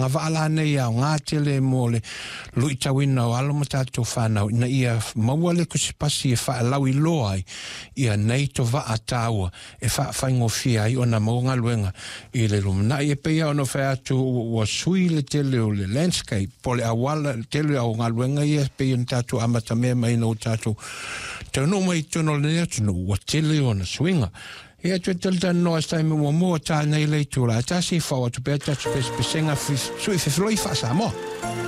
nga wala nei au ngā tele mo le lui tawina o alo mo tātou whanau na ia mauale kusipasi e wha lau I loa ai ia nei to wa ataua e wha whaingo fia ai o na maunga luenga I le lumana I e peia ono whai atu o sui le tele o le landscape po le awala tele au ngā luenga ia peia ni tātou amata mea mai no tātou tau mai tono le atu o tele o na swinga ia tu telta no sta me mo ta nei le tu la ta si fa tu pe ta tu pe senga sui fe floi fa sa mo